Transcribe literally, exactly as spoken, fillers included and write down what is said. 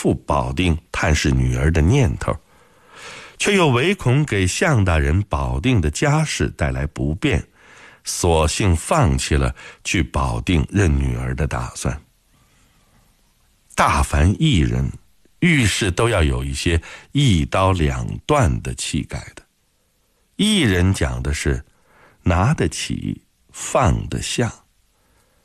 复保定探视女儿的念头，却又唯恐给向大人保定的家事带来不便，索性放弃了去保定认女儿的打算。大凡艺人遇事都要有一些一刀两断的气概的。艺人讲的是拿得起放得下。